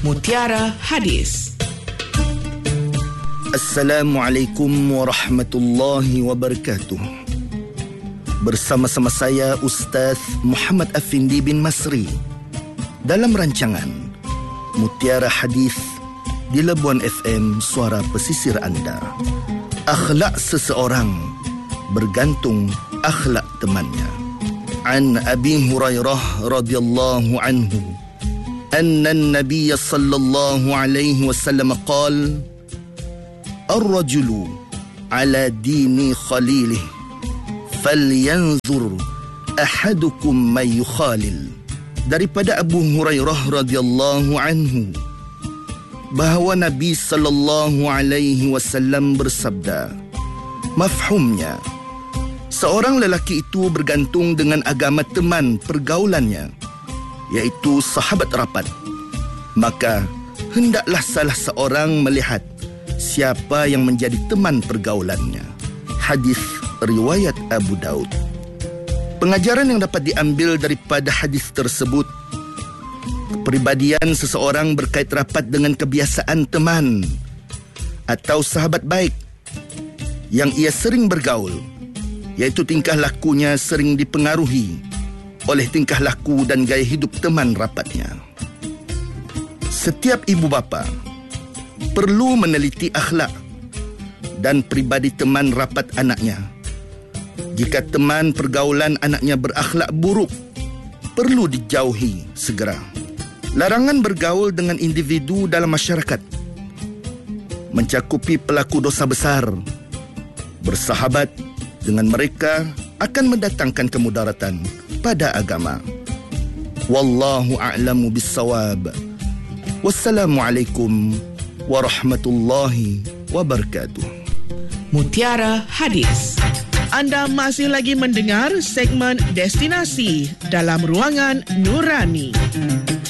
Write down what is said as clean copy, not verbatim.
Mutiara Hadis. Assalamualaikum warahmatullahi wabarakatuh. Bersama-sama saya Ustaz Muhammad Afindi bin Masri dalam rancangan Mutiara Hadis di Labuan FM, suara pesisir anda. Akhlak seseorang bergantung akhlak temannya. An Abi Hurairah radhiyallahu anhu anna an-nabiy sallallahu alaihi wasallam qala ar-rajulu ala dini khalilih falyanzur ahadukum may yukhalil. Daripada Abu Hurairah radhiyallahu anhu bahawa Nabi sallallahu alaihi wasallam bersabda, mafhumnya, seorang lelaki itu bergantung dengan agama teman pergaulannya, iaitu sahabat rapat. Maka hendaklah salah seorang melihat siapa yang menjadi teman pergaulannya. Hadis riwayat Abu Daud. Pengajaran yang dapat diambil daripada hadis tersebut, kepribadian seseorang berkait rapat dengan kebiasaan teman atau sahabat baik yang ia sering bergaul, iaitu tingkah lakunya sering dipengaruhi oleh tingkah laku dan gaya hidup teman rapatnya. Setiap ibu bapa perlu meneliti akhlak dan pribadi teman rapat anaknya. Jika teman pergaulan anaknya berakhlak buruk, perlu dijauhi segera. Larangan bergaul dengan individu dalam masyarakat mencakupi pelaku dosa besar. Bersahabat dengan mereka akan mendatangkan kemudaratan pada agama. Wallahu a'lamu bis-shawab. Wassalamualaikum warahmatullahi wabarakatuh. Mutiara Hadis. Anda masih lagi mendengar segmen Destinasi dalam Ruangan Nurani.